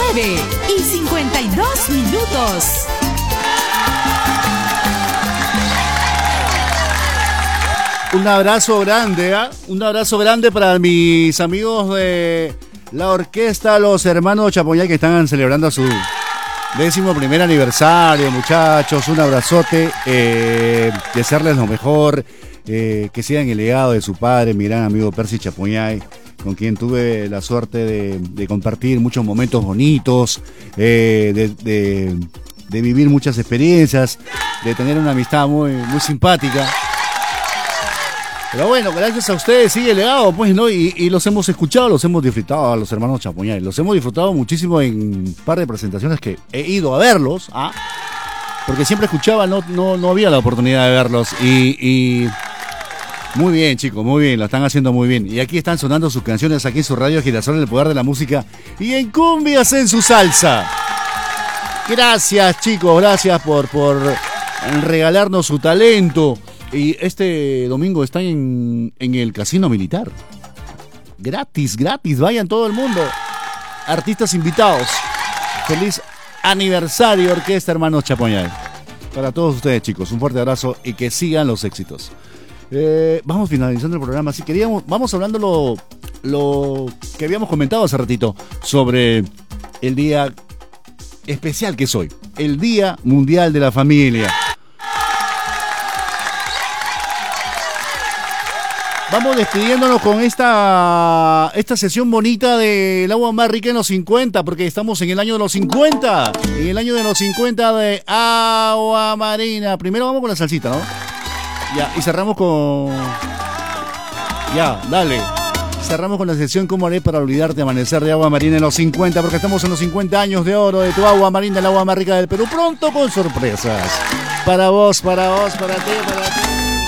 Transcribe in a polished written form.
9:52. Un abrazo grande, ¿eh? Un abrazo grande para mis amigos de la orquesta Los Hermanos Chapoñay, que están celebrando su 11º aniversario, muchachos. Un abrazote, desearles lo mejor, que sigan el legado de su padre, mi gran amigo Percy Chapoñay, con quien tuve la suerte de compartir muchos momentos bonitos, de vivir muchas experiencias, de tener una amistad muy, muy simpática. Pero bueno, gracias a ustedes sigue el legado, pues, ¿no? Y los hemos escuchado, los hemos disfrutado a los hermanos Chapoñay. Los hemos disfrutado muchísimo en un par de presentaciones que he ido a verlos, ¿ah? Porque siempre escuchaba, no había la oportunidad de verlos. Y muy bien, chicos, muy bien, lo están haciendo muy bien. Y aquí están sonando sus canciones aquí en su radio Girasol, el poder de la música. Y en cumbias en su salsa. Gracias, chicos, gracias por regalarnos su talento. Y este domingo está en el Casino Militar. Gratis, vayan todo el mundo. Artistas invitados. Feliz aniversario, Orquesta Hermanos Chapoñay. Para todos ustedes, chicos, un fuerte abrazo y que sigan los éxitos. Vamos finalizando el programa. Si queríamos, vamos hablando lo que habíamos comentado hace ratito sobre el día especial que es hoy, el Día Mundial de la Familia. Vamos despidiéndonos con esta sesión bonita del agua más rica en los 50, porque estamos en el año de los 50. En el año de los 50 de Agua Marina. Primero vamos con la salsita, ¿no? Ya, y cerramos con... Ya, dale. Cerramos con la sesión ¿Cómo haré para olvidarte? Amanecer de Agua Marina en los 50, porque estamos en los 50 años de oro de tu agua marina, el agua más rica del Perú. Pronto con sorpresas. Para vos, para ti, para ti.